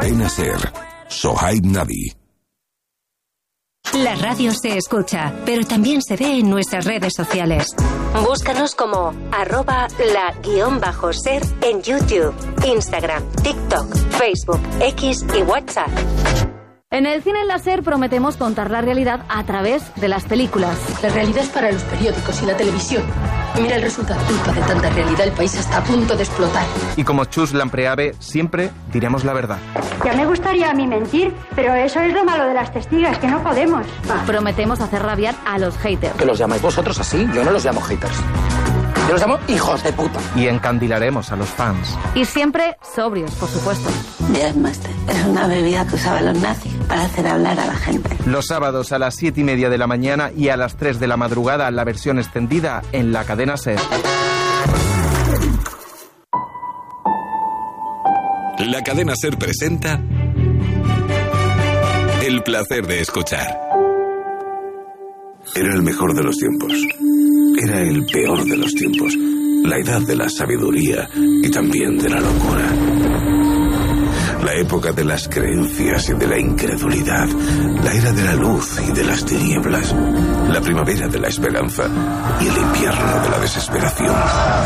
Cadena SER. Sohaib Nabi. La radio se escucha, pero también se ve en nuestras redes sociales. Búscanos como @la_ser en YouTube, Instagram, TikTok, Facebook, X y WhatsApp. En el cine láser prometemos contar la realidad a través de las películas. La realidad es para los periódicos y la televisión. Y mira el resultado. Culpa de tanta realidad, el país está a punto de explotar. Y como Chus Lampreave, siempre diremos la verdad. Ya me gustaría a mí mentir, pero eso es lo malo de las testigas, que no podemos. Prometemos hacer rabiar a los haters. ¿Que los llamáis vosotros así? Yo no los llamo haters. Yo los llamo hijos de puta. Y encandilaremos a los fans. Y siempre sobrios, por supuesto. Beermaster es una bebida que usaban los nazis para hacer hablar a la gente. Los sábados a las 7:30 de la mañana y a las 3 de la madrugada, la versión extendida en la cadena SER. La cadena SER presenta El placer de escuchar. Era el mejor de los tiempos. Era el peor de los tiempos. La edad de la sabiduría y también de la locura. La época de las creencias y de la incredulidad. La era de la luz y de las tinieblas. La primavera de la esperanza y el invierno de la desesperación.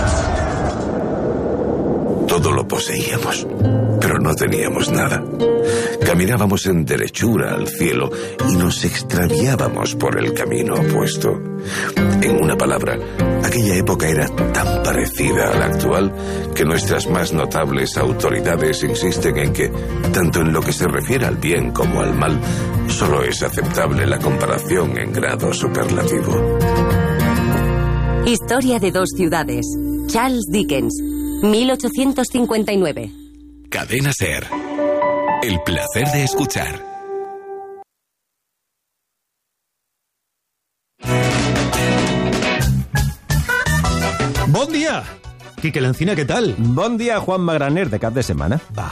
Todo lo poseíamos, pero no teníamos nada. Caminábamos en derechura al cielo y nos extraviábamos por el camino opuesto. En una palabra, aquella época era tan parecida a la actual que nuestras más notables autoridades insisten en que, tanto en lo que se refiere al bien como al mal, solo es aceptable la comparación en grado superlativo. Historia de dos ciudades. Charles Dickens, 1859. Cadena SER. El placer de escuchar. Bon dia! Quique Lencina, què tal? Bon dia, Juan Magraner, de cap de setmana. Va.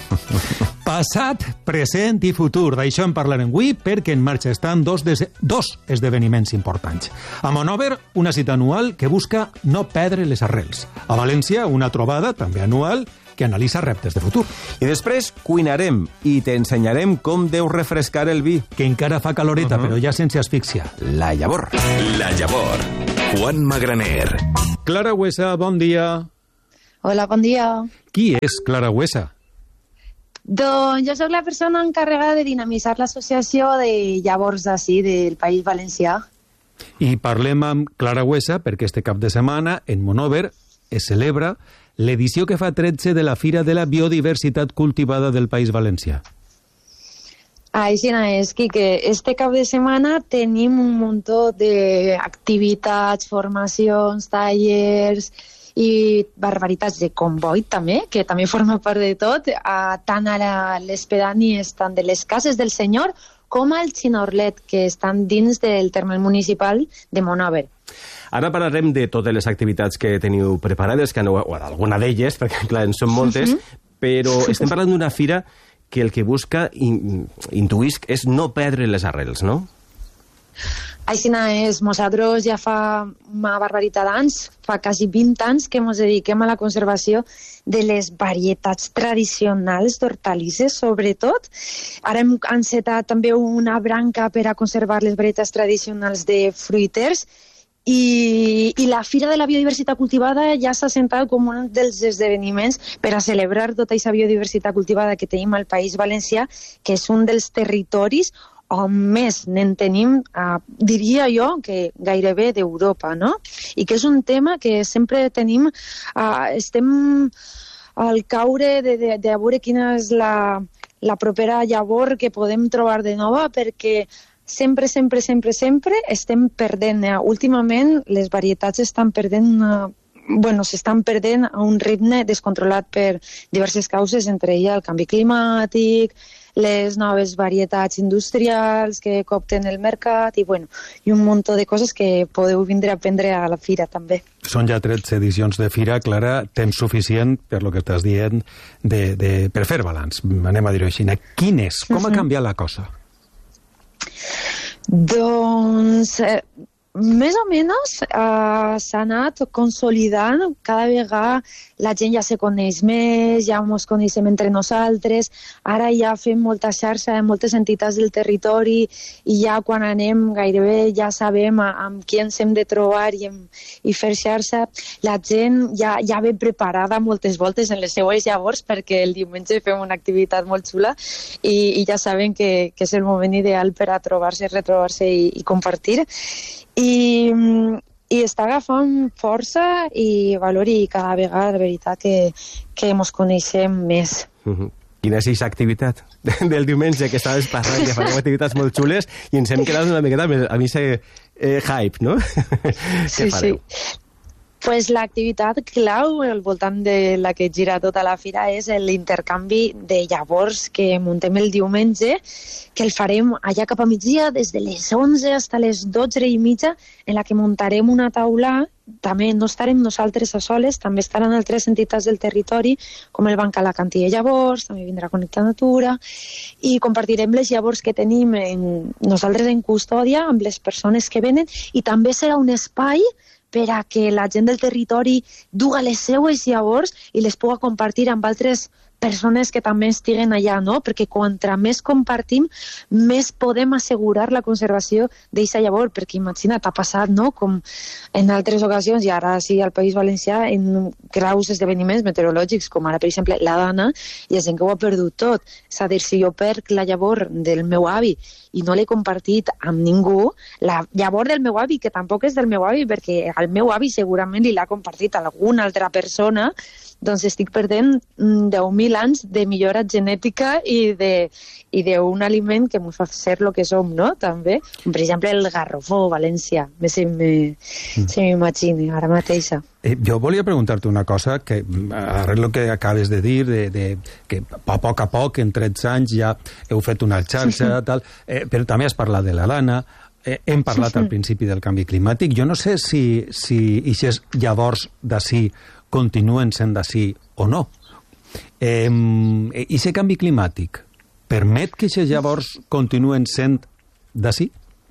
Passat, present i futur. D'això en parlarem avui perquè en marxa estan dos esdeveniments importants. A Monover, una cita anual que busca no perdre les arrels. A València, una trobada, també anual, que analitza reptes de futur. I després cuinarem i t'ensenyarem com deus refrescar el vi. Que encara fa caloreta, però ja sense asfíxia. La llavor. La llavor. Juan Magraner. Clara Huesa, bon dia. Hola, bon dia. Qui és Clara Huesa? Doncs jo sóc la persona encarregada de dinamitzar l'associació de llavors d'ací, del País Valencià. I parlem amb Clara Huesa perquè este cap de setmana en Monover es celebra l'edició que fa 13 de la Fira de la Biodiversitat Cultivada del País Valencià. Així és, Quique. Este cap de setmana tenim un muntó d'activitats, formacions, tallers i barbaritats de comboi també, que també forma part de tot, tant a les pedanies tant de les Cases del Senyor com al Xinorlet, que estan dins del terme municipal de Monover. Ara parlarem de totes les activitats que teniu preparades, que o alguna d'elles, perquè clar, en són moltes, però estem parlant d'una fira que el que busca, intuïsc, és no perdre les arrels, no? Així és, nosaltres ja fa una barbaritat d'anys, fa quasi 20 anys que ens dediquem a la conservació de les varietats tradicionals d'hortalisses, sobretot. Ara hem encetat també una branca per a conservar les varietats tradicionals de fruiters i la Fira de la Biodiversitat Cultivada ja s'ha assentat com un dels esdeveniments per a celebrar tota aquesta biodiversitat cultivada que tenim al País Valencià, que és un dels territoris on més n'en tenim, diria jo, que gairebé d'Europa, no? I que és un tema que sempre tenim, estem al caure de veure quina és la propera llavor que podem trobar de nova, perquè sempre estem perdent. Últimament les varietats s'estan perdent a un ritme descontrolat per diverses causes, entre elles el canvi climàtic, les noves varietats industrials que coopten el mercat i un munt de coses que podeu vindre a aprendre a la fira també. Són ja 13 edicions de fira, Clara, temps suficient per lo que estàs dient per fer balanç, anem a dir-ho així. Quin és? Com ha canviat la cosa? Doncs més o menys s'ha anat consolidant. Cada vegada la gent ja se coneix més, ja ens coneixem entre nosaltres, ara ja fem molta xarxa de moltes entitats del territori i ja quan anem gairebé ja sabem amb qui ens hem de trobar i fer xarxa. La gent ja ve preparada moltes voltes en les seues llavors perquè el diumenge fem una activitat molt xula i ja saben que és el moment ideal per a trobar-se, retrobar-se i compartir. I està agafant força i valor i cada vegada de veritat que ens coneixem més. Quina és aquesta activitat del diumenge que estaves parlant, que farem activitats molt xules i ens hem quedat una miqueta a mi hype, no? Sí. Pues l'activitat clau al voltant de la que gira tota la fira és l'intercanvi de llavors que muntem el diumenge, que el farem allà cap a migdia, des de les 11 fins a les 12:30, en la que muntarem una taula. També no estarem nosaltres a soles, també estaran altres entitats del territori, com el Banc Alacantí de Llavors, també vindrà Connecta Natura, i compartirem les llavors que tenim nosaltres en custòdia amb les persones que venen, i també serà un espai per a que la gent del territori duga les seues llavors i les puga compartir amb altres persones que també estiguen allà, no? Perquè contra més compartim, més podem assegurar la conservació d'aquesta llavor, perquè imagina't, ha passat, no?, com en altres ocasions, i ara sí al País Valencià, en graus esdeveniments meteorològics, com ara, per exemple, la Dana, hi ha gent que ho ha perdut tot. És a dir, si jo perc la llavor del meu avi i no l'he compartit amb ningú, la llavor del meu avi, que tampoc és del meu avi, perquè al meu avi segurament li l'ha compartit alguna altra persona, doncs estic perdent 10.000 anys de millora genètica i d'un aliment que ens fa ser el que som, no?, també. Per exemple, el garrofó valencià, se m'imagina ara mateixa. Jo volia preguntar-te una cosa, que arrel el que acabes de dir, que a poc, en 13 anys ja heu fet una xarxa, tal, però també has parlat de la lana, hem parlat al principi del canvi climàtic. Jo no sé si aquests llavors d'ací continuen sent d'ací o no. I aquest canvi climàtic permet que aquests llavors continuen sent d'ací?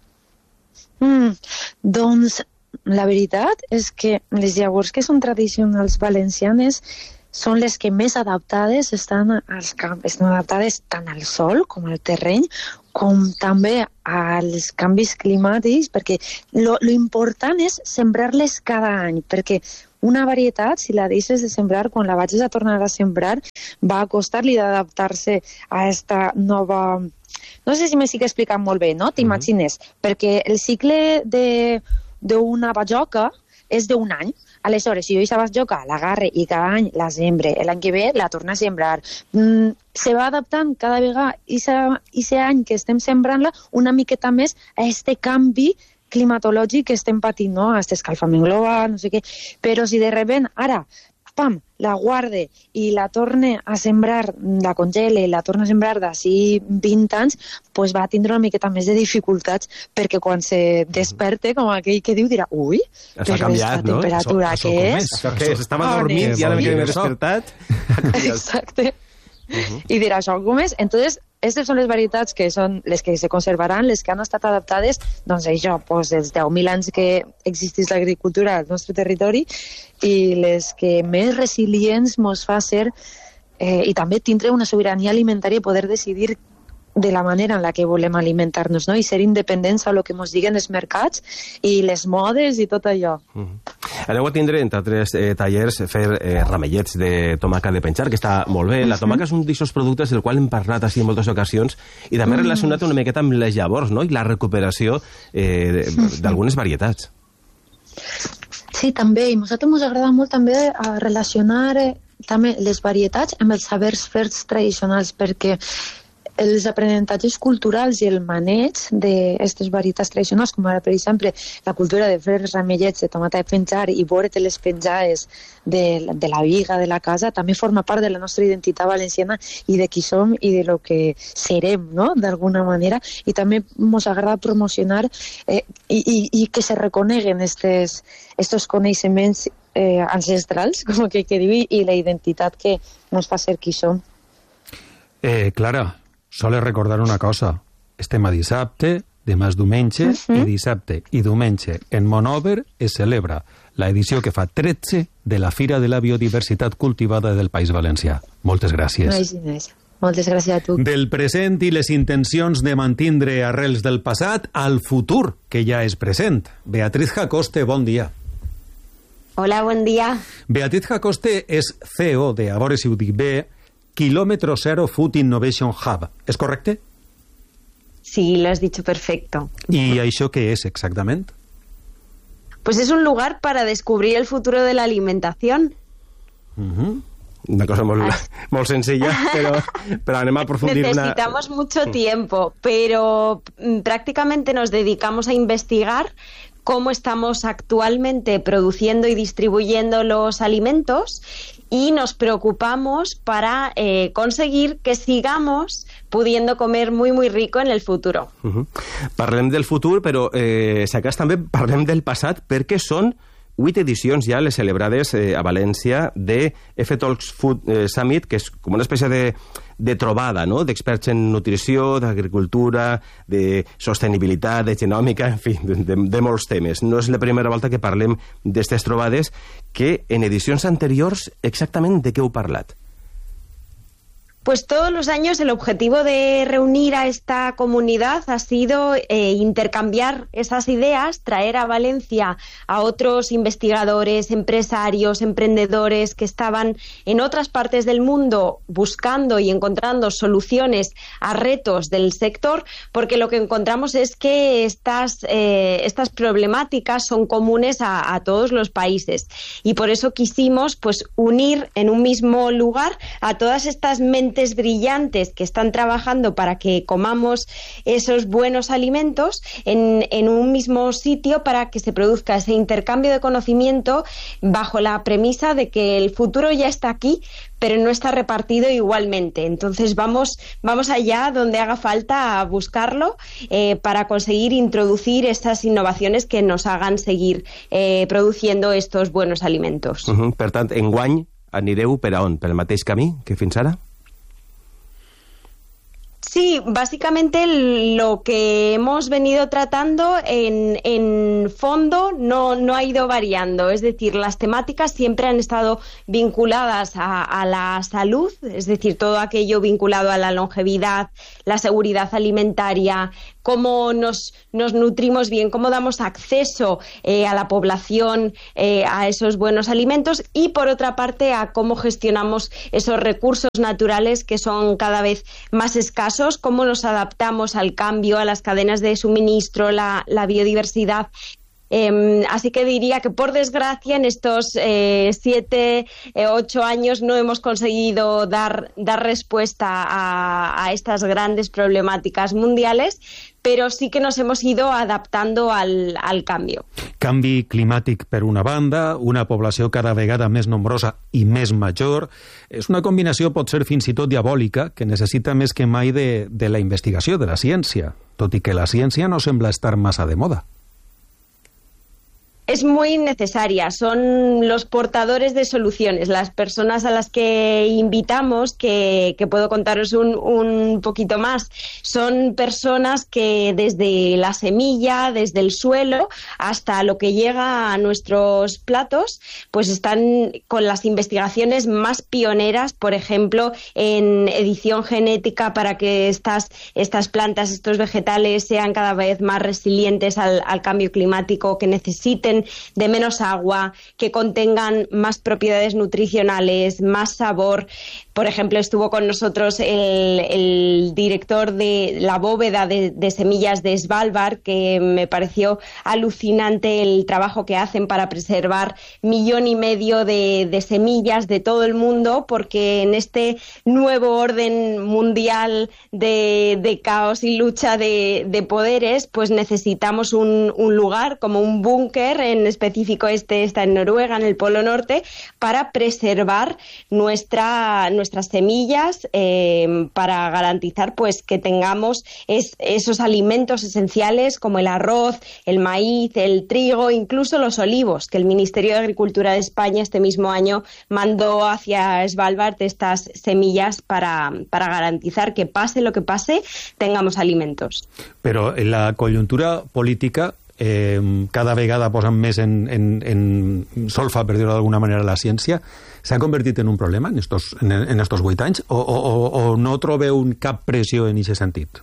Doncs la veritat és que les llavors que són tradicionals valencianes són les que més adaptades estan als camps, estan adaptades tant al sol com al terreny, com també als canvis climàtics, perquè lo important és sembrar-les cada any, perquè una varietat, si la deixes de sembrar, quan la vagis a tornar a sembrar, va costar-li d'adaptar-se a esta nova... No sé si m'estic explicant molt bé, no? T'imagines? Perquè el cicle d'una bajoca és d'un any. Aleshores, si jo aquesta bajoca l'agarre i cada any la sembre, l'any que ve la torna a sembrar, se va adaptant cada vegada aquest any que estem sembrant-la una miqueta més a este canvi climatològic que estem patint, no? A aquest escalfament global, no sé què. Però si de repente ara, pam, la guarde i la torne a sembrar, la congele i la torna a sembrar d'ací 20 anys, pues va tindre una miqueta més de dificultats, perquè quan se desperte, com aquell que diu, dirà, ui, però aquesta temperatura què és? Això què és? Estava dormint i ara que m'he despertat. Exacte. I dirà, això com és? Entonces, aquestes són les varietats que són les que se conservaran, les que han estat adaptades, doncs això, dels 10.000 anys que existeix l'agricultura al nostre territori, i les que més resilients ens fa ser, i també tindre una sobirania alimentària i poder decidir de la manera en la que volem alimentar-nos, no? I ser independents a lo que ens diguen els mercats i les modes i tot allò. Aneu a tindre, entre altres tallers, fer ramellets de tomaca de penjar, que està molt bé. La tomaca és un d'aquests productes del qual hem parlat així en moltes ocasions i també relacionat una miqueta amb les llavors, no?, i la recuperació d'algunes varietats. Sí, també. I a nosaltres ens agrada molt també relacionar també les varietats amb els sabers ferts tradicionals, perquè els aprenentatges culturals i el maneig d'aquestes varietats tradicionals, com ara, per exemple, la cultura de fer ramellets de tomata de penjar i veure les penjades de la viga de la casa, també forma part de la nostra identitat valenciana i de qui som i de lo que serem, no?, d'alguna manera. I també ens agrada promocionar i que se reconeguen estos coneixements ancestrals, com que diu, i la identitat que ens fa ser qui som. Clara, sols recordar una cosa. Estem a dissabte, demà és diumenge, i dissabte i diumenge en Monover es celebra l'edició que fa 13 de la Fira de la Biodiversitat Cultivada del País Valencià. Moltes gràcies. Moltes gràcies a tu. Del present i les intencions de mantindre arrels del passat al futur, que ja és present. Beatriz Jacoste, bon dia. Hola, buen día. Beatriz Jacoste és CEO de, a veure si ho dic bé, Kilómetro Zero Food Innovation Hub. ¿Es correcte? Sí, lo has dicho perfecto. ¿Y això què és exactament? Pues es un lugar para descubrir el futuro de la alimentación. Una cosa molt sencilla, pero anem a aprofundir. Necesitamos mucho tiempo, pero prácticamente nos dedicamos a investigar cómo estamos actualmente produciendo y distribuyendo los alimentos y nos preocupamos para conseguir que sigamos pudiendo comer muy, muy rico en el futuro. Parlem del futur, però si acá també parlem del passat, perquè són 8 edicions ja les celebrades a València de F-Talks Food Summit, que és com una espècie de trobada, no?, d'experts en nutrició, d'agricultura, de sostenibilitat, de genòmica, en fi, de molts temes. No és la primera volta que parlem d'aquestes trobades, que en edicions anteriors exactament de què heu parlat? Pues todos los años el objetivo de reunir a esta comunidad ha sido intercambiar esas ideas, traer a Valencia a otros investigadores, empresarios, emprendedores que estaban en otras partes del mundo buscando y encontrando soluciones a retos del sector, porque lo que encontramos es que estas problemáticas son comunes a todos los países, y por eso quisimos pues unir en un mismo lugar a todas estas mentes brillantes que están trabajando para que comamos esos buenos alimentos en un mismo sitio, para que se produzca ese intercambio de conocimiento bajo la premisa de que el futuro ya está aquí, pero no está repartido igualmente. Entonces vamos allá donde haga falta a buscarlo para conseguir introducir estas innovaciones que nos hagan seguir produciendo estos buenos alimentos. Per tant, enguany anireu per a on? Pel mateix camí que fins ara? Sí, básicamente lo que hemos venido tratando en fondo no ha ido variando. Es decir, las temáticas siempre han estado vinculadas a la salud, es decir, todo aquello vinculado a la longevidad, la seguridad alimentaria, cómo nos nutrimos bien, cómo damos acceso a la población a esos buenos alimentos, y por otra parte a cómo gestionamos esos recursos naturales que son cada vez más escasos, cómo nos adaptamos al cambio, a las cadenas de suministro, la biodiversidad. Así que diría que, por desgracia, en estos 7, 8 años no hemos conseguido dar respuesta a estas grandes problemáticas mundiales, però sí que nos hemos ido adaptando al cambio. Canvi climàtic per una banda, una població cada vegada més nombrosa i més major. És una combinació, pot ser fins i tot diabòlica, que necessita més que mai de la investigació, de la ciència, tot i que la ciència no sembla estar massa de moda. Es muy necesaria, son los portadores de soluciones, las personas a las que invitamos, que puedo contaros un poquito más, son personas que desde la semilla, desde el suelo, hasta lo que llega a nuestros platos, pues están con las investigaciones más pioneras, por ejemplo, en edición genética, para que estas plantas, estos vegetales sean cada vez más resilientes al cambio climático, que necesiten de menos agua, que contengan más propiedades nutricionales, más sabor. Por ejemplo, estuvo con nosotros el director de la bóveda de semillas de Svalbard, que me pareció alucinante el trabajo que hacen para preservar 1,5 millones de semillas de todo el mundo, porque en este nuevo orden mundial de caos y lucha de poderes, pues necesitamos un lugar como un búnker Svalbard, en específico está en Noruega, en el Polo Norte, para preservar nuestras semillas, para garantizar pues que tengamos esos alimentos esenciales como el arroz, el maíz, el trigo, incluso los olivos, que el Ministerio de Agricultura de España este mismo año mandó hacia Svalbard estas semillas para garantizar que pase lo que pase, tengamos alimentos. Però la conjuntura política cada vegada posen més en solfa, per dir-ho d'alguna manera, la ciència. S'ha convertit en un problema en estos 8 anys o no trobeu cap pressió en aquest sentit?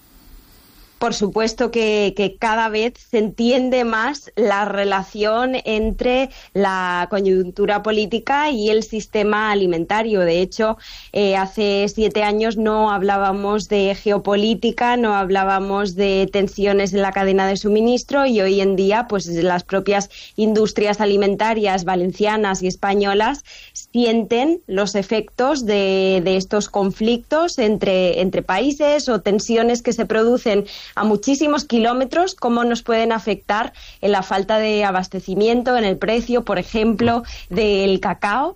Por supuesto que cada vez se entiende más la relación entre la coyuntura política y el sistema alimentario. De hecho, hace 7 años no hablábamos de geopolítica, no hablábamos de tensiones en la cadena de suministro, y hoy en día pues las propias industrias alimentarias valencianas y españolas sienten los efectos de estos conflictos entre países o tensiones que se producen a muchísimos kilómetros, cómo nos pueden afectar en la falta de abastecimiento, en el precio, por ejemplo, del cacao.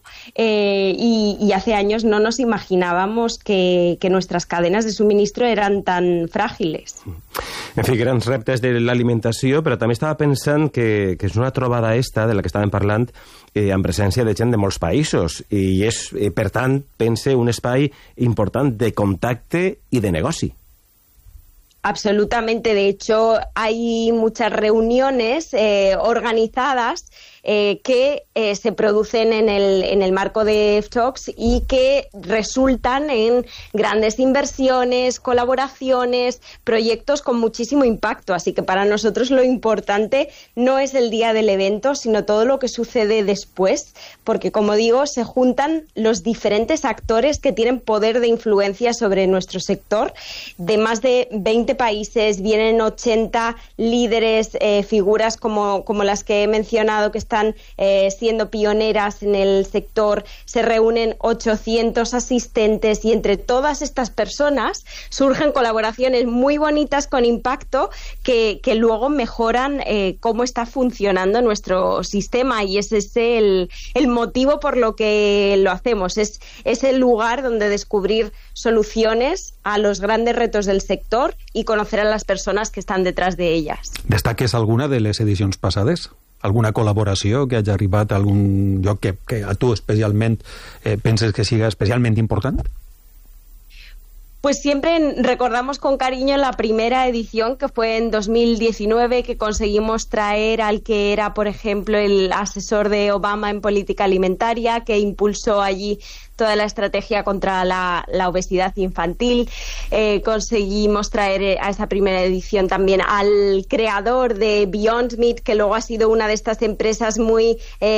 Y hace años no nos imaginábamos que nuestras cadenas de suministro eran tan frágiles. En fi, grans reptes de l'alimentació, però també estava pensant que és una trobada esta de la que estàvem parlant en presència de gent de molts països, i és, per tant, pense, un espai important de contacte i de negoci. Absolutamente. De hecho, hay muchas reuniones organizadas que se producen en el marco de FTalks y que resultan en grandes inversiones, colaboraciones, proyectos con muchísimo impacto. Así que para nosotros lo importante no es el día del evento, sino todo lo que sucede después, porque, como digo, se juntan los diferentes actores que tienen poder de influencia sobre nuestro sector. De más de 20 países vienen 80 líderes, figuras como las que he mencionado, que están siendo pioneras en el sector. Se reúnen 800 asistentes, y entre todas estas personas surgen colaboraciones muy bonitas con impacto que luego mejoran cómo está funcionando nuestro sistema, y ese es el motivo por lo que lo hacemos. Es el lugar donde descubrir soluciones a los grandes retos del sector y conocer a las personas que están detrás de ellas. Destaques alguna de les edicions passades? Alguna col·laboració que hagi arribat a algun lloc que a tu especialment penses que siga especialment important? Pues siempre recordamos con cariño la primera edición, que fue en 2019, que conseguimos traer al que era, por ejemplo, el asesor de Obama en política alimentaria, que impulsó allí toda la estrategia contra la obesidad infantil. Conseguimos traer a esa primera edición también al creador de Beyond Meat, que luego ha sido una de estas empresas muy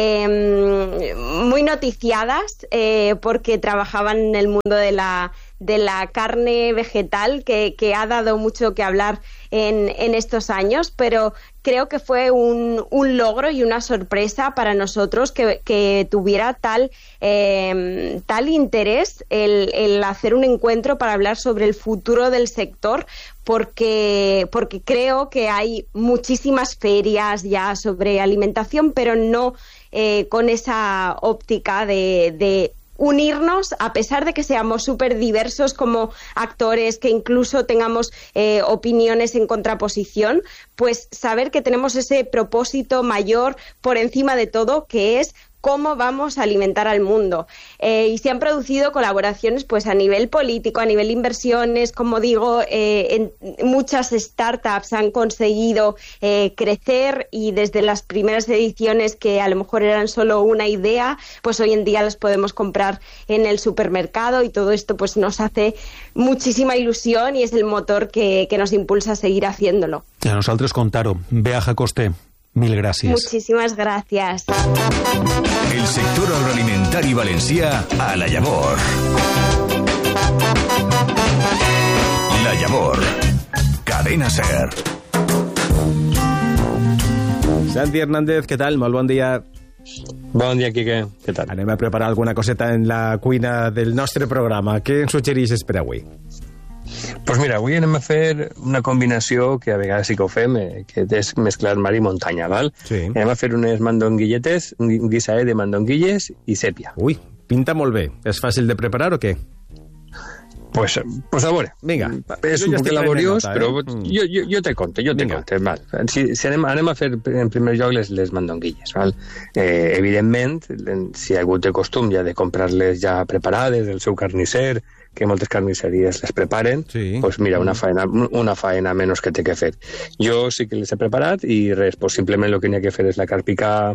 noticiadas porque trabajaban en el mundo de la carne vegetal, que ha dado mucho que hablar en estos años, pero creo que fue un logro y una sorpresa para nosotros que tuviera tal interés el hacer un encuentro para hablar sobre el futuro del sector, porque creo que hay muchísimas ferias ya sobre alimentación, pero no con esa óptica de unirnos, a pesar de que seamos súper diversos como actores, que incluso tengamos opiniones en contraposición, pues saber que tenemos ese propósito mayor por encima de todo, que es cómo vamos a alimentar al mundo. Y se han producido colaboraciones pues a nivel político, a nivel inversiones, como digo, muchas startups han conseguido crecer, y desde las primeras ediciones, que a lo mejor eran solo una idea, pues hoy en día las podemos comprar en el supermercado, y todo esto pues nos hace muchísima ilusión y es el motor que nos impulsa a seguir haciéndolo. I a nosaltres contar-ho. Bea Jacoste, mil gràcies. Muchísimas gracias. El sector agroalimentari valencià a La Llavor. La Llavor. Cadena SER. Santi Hernández, què tal? Molt bon dia. Bon dia, Quique. Què tal? Anem a preparar alguna coseta en la cuina del nostre programa. Què ens suggereixes per avui? Doncs mira, avui anem a fer una combinació que a vegades sí que ho fem, que és mesclar mar i muntanya, val? Sí. Anem a fer unes mandonguilletes, un guisaet de mandonguilles i sèpia. Ui, pinta molt bé. És fàcil de preparar o què? Pues a veure. Vinga. És un poc laboriós, però jo te conto, val. Si anem a fer en primer lloc les mandonguilles, val? Evidentment, si ha hagut de costum ja de comprar-les ja preparades del seu carnisser, que moltes carnisseries les preparen, doncs mira, una faena menys que té que fer. Jo sí que les he preparat i res, doncs simplement el que n'hi ha que fer és la carpicar,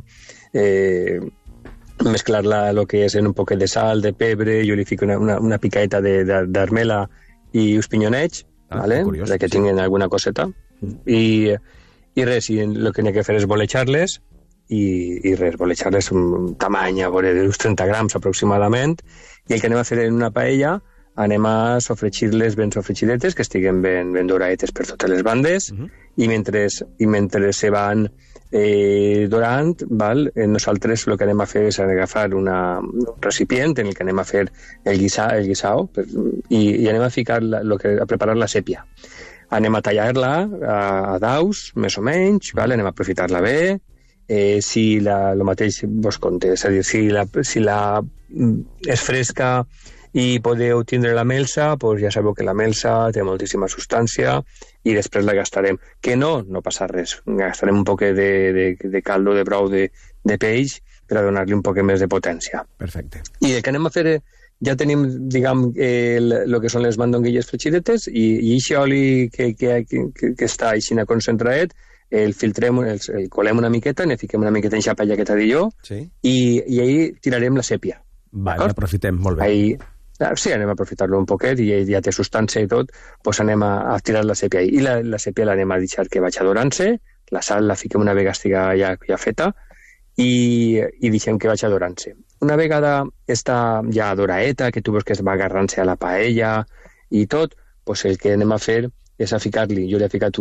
mesclar-la el que és en un poquet de sal, de pebre, jo li fico una picaeta d'armela i uns pinyonets, ¿vale? Que tinguin alguna coseta. I res, el que n'hi ha que fer és bolejar-les, i res, bolejar-les un tamany, a veure, d'uns 30 grams aproximadament, i el que anem a fer en una paella, anem a sofregir-les ben sofregidetes, que estiguen ben doraetes per totes les bandes, i mentre se van dorant, val? Nosaltres el que anem a fer és agafar un recipient en el que anem a fer el guisao i anem a ficar a preparar la sèpia. Anem a tallar-la a daus, més o menys, val? Anem a aprofitar-la bé, si el mateix vos conté, és a dir, si la és fresca i podeu tindre la melsa, doncs ja sabeu que la melsa té moltíssima substància i després la gastarem. Que no passa res. Gastarem un poc de caldo, de brou de peix per a donar-li un poc més de potència. Perfecte. I el que anem a fer, ja tenim, diguem, el que són les mandonguilles fregidetes i aquest oli que està així concentradet, el filtrem, el colem una miqueta, ne fiquem una miqueta en xapella que t'ha dit jo, i ahí tirarem la sèpia. Vale, aprofitem, molt bé. Sí, anem a aprofitar-lo un poquet i ja té substància i tot, doncs anem a tirar la sèpia i la sèpia l'anem a deixar que vaig adorant-se, la sal la fiquem una vegada estiga ja feta i deixem que vaig adorant-se. Una vegada està ja adoraeta, que tu veus que es va agarrant-se a la paella i tot, doncs el que anem a fer és a ficar-li, jo li he ficat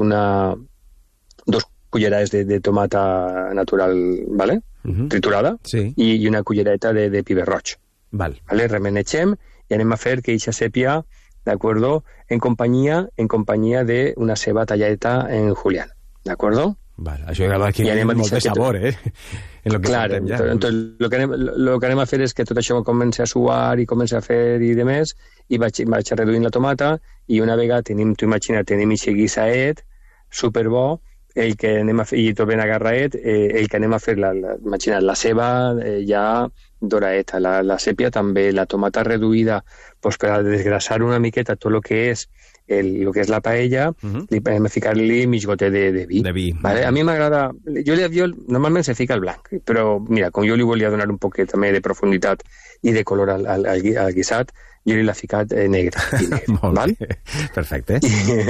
2 cullerades de tomata natural, ¿vale? Triturada, i una cullereta de piber roig. ¿Vale? Remenegem i anem a fer que eixa sèpia, d'acord, en companyia d'una ceba talladeta en julián, d'acord? Vale, això aquí molt de sabor, en lo que claro, entonces lo que anem a fer és que tot això comença a suar i comença a fer i demés, i vaig reduint la tomata, i una vegada tenim aquest guisaet superbo, el que anem a fer, i tot ben agarraet, el que anem a fer, imagina't, la ceba ja doraeta, la sèpia també, la tomata reduïda, pues per a desgrassar una miqueta tot el que és la paella, li anem a ficar-li mig gotet de vi. Vale? A mi m'agrada, jo normalment se fica el blanc, però mira, com jo li volia donar un poquet també de profunditat i de color al guisat, jo li l'he ficat negre. Molt bé, perfecte.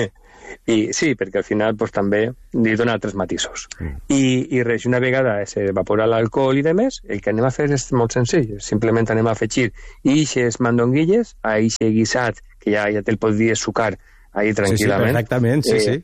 I sí, perquè al final pues, també li dona altres matisos. I res, una vegada s'evapora l'alcohol i demés, el que anem a fer és molt senzill. Simplement anem a afegir ixes mandonguilles a ixe guisat, que ja te'l pots dir sucar ahí tranquil·lament. Sí, perfectament, sí.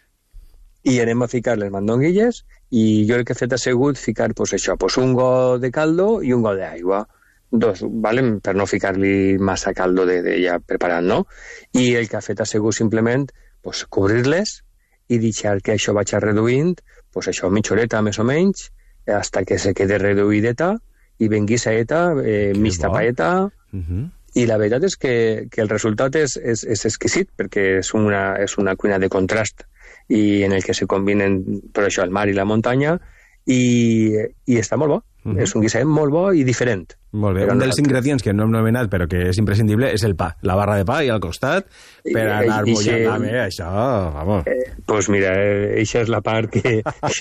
I anem a ficar les mandonguilles i jo el que he fet ha sigut ficar pues, això, pues, un got de caldo i un got d'aigua. 2, ¿vale? Per no ficar-li massa caldo ja preparat, no? I el que ha fet ha sigut simplement pues, cobrir-les i deixar que això vaig reduint, pues, això mitja horeta més o menys, hasta que se quede reduïdeta i ben guisaeta, mig tapaeta, i la veritat és que el resultat és exquisit, perquè és una cuina de contrast i en el que se combinen per això el mar i la muntanya, i està molt bo. És un guisaet molt bo i diferent. Molt bé. Un dels ingredients que no hem nomenat però que és imprescindible és el pa. La barra de pa i al costat per anar mullant bé, això, vamos. Pues mira, això és la part que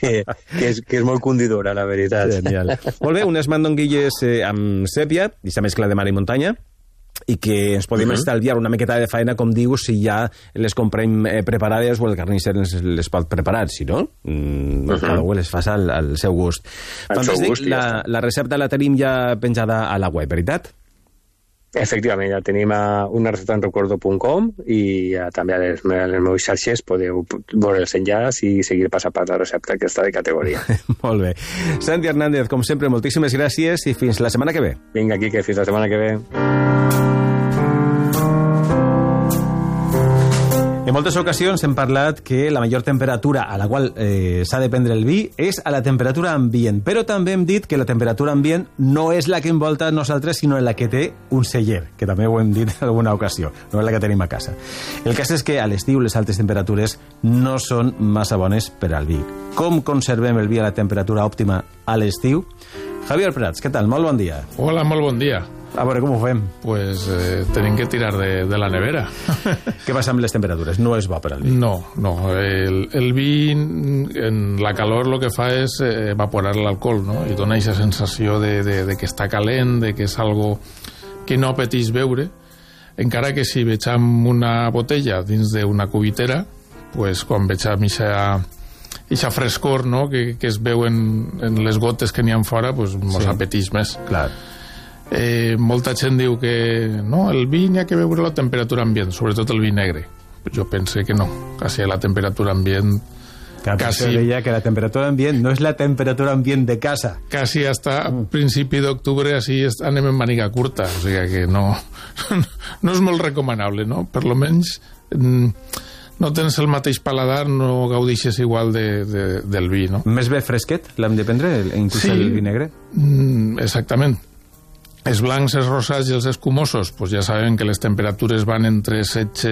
és molt condidora, la veritat. Genial. Molt bé, unes mandonguilles amb sèpia, aquesta mescla de mar i muntanya, i que ens podem estalviar una miqueta de faena, com dius, si ja les comprem preparades o el carnisser les pot preparar, si no, cada un les fa al seu gust. Fantàstic, la recepta la tenim ja penjada a la web, veritat? Efectivament, ja tenim una recepta en recuerdo.com i també a les meves xarxes podeu veure els enllaç i seguir pas a pas la recepta que està de categoria. Molt bé. Santi Hernández, com sempre, moltíssimes gràcies i fins la setmana que ve. Vinga, Quique, fins la setmana que ve. En moltes ocasions hem parlat que la millor temperatura a la qual s'ha de prendre el vi és a la temperatura ambient, però també hem dit que la temperatura ambient no és la que envolta nosaltres, sinó la que té un celler, que també ho hem dit en alguna ocasió, no és la que tenim a casa. El cas és que a l'estiu les altes temperatures no són massa bones per al vi. Com conservem el vi a la temperatura òptima a l'estiu? Javier Prats, què tal? Molt bon dia. Hola, molt bon dia. A veure, com ho fem? Pues tenim que tirar de la nevera. Què passa amb les temperatures? No és bo per al vi. No. El vi, en la calor, el que fa és evaporar l'alcohol, no? I dona aquesta sensació de que està calent, de que és algo que no apeteix beure, encara que si vegem una botella dins d'una cubitera, pues, quan vegem aquesta frescor, no? que es veu en les gotes que n'hi ha fora, pues, mos apeteix més. Clar. Molta gent diu que no, el vi n'hi ha que beure a la temperatura ambient, sobretot el vi negre. Jo pense que no, quasi a la temperatura ambient... Quasi deia que la temperatura ambient no és la temperatura ambient de casa. Quasi hasta principi d'octubre així anem en màniga curta, o sigui que no és molt recomanable, no? Per lo menys no tens el mateix paladar, no gaudixes igual del vi, no? Més bé fresquet l'hem de prendre, inclús el vi negre? Exactament. Els blancs, els rosats i els escumosos, pues ja sabem que les temperatures van entre 6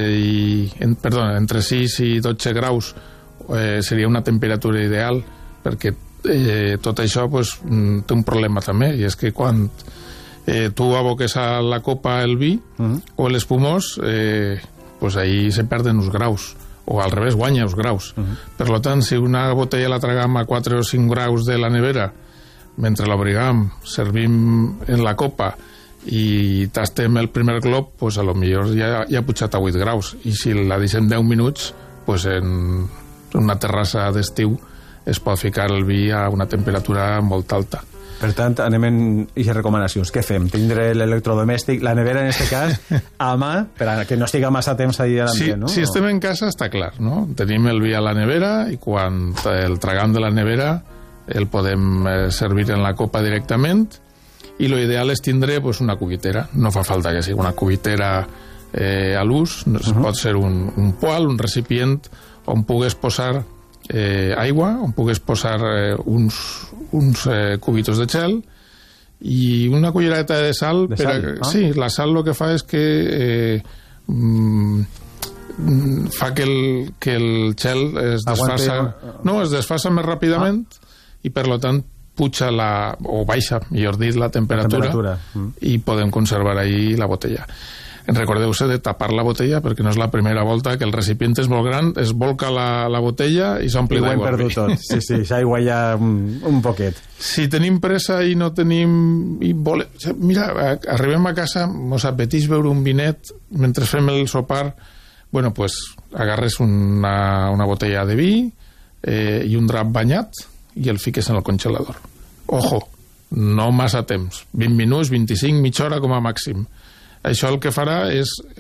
i 12 graus, seria una temperatura ideal, perquè tot això pues, té un problema també, i és que quan tu aboques a la copa el vi o l'espumós, pues ahí se perden uns graus, o al revés, guanya uns graus. Per tant, si una botella la tragam a 4 o 5 graus de la nevera, mentre l'obrigam, servim en la copa i tastem el primer glob, pues a lo millor ja ha pujat a 8 graus. I si la deixem 10 minuts, pues en una terrassa d'estiu es pot ficar el vi a una temperatura molt alta. Per tant, anem en aquestes recomanacions. Què fem? Tindre l'electrodomèstic, la nevera en aquest cas, a mà, per que no estiga massa temps allà a l'ambient, no? Si estem en casa, està clar, no? Tenim el vi a la nevera i quan el tragam de la nevera el podem servir en la copa directament, i lo ideal és tindre pues, una cubitera. No fa falta que sigui una cubitera a l'ús, pot ser un poal, un recipient on pugues posar aigua, on pugues posar uns cubitos de gel i una cullereta de sal. Sí, la sal el que fa és que fa que el gel es desfasa més ràpidament i per tant puja o baixa, millor dit, la temperatura. I podem conservar ahí la botella. Recordeu-se de tapar la botella perquè no és la primera volta que el recipient és molt gran, es volca la botella i s'ompli d'aigua. I ho hem perdut tot. Sí, s'aigua ja un poquet. Si tenim pressa i no tenim... Mira, arribem a casa, mos apeteix beure un vinet mentre fem el sopar, bueno, pues agarres una botella de vi i un drap banyat i el fiques en el congelador. Ojo, no massa temps, 20 minuts, 25, mitja hora com a màxim. Això el que farà és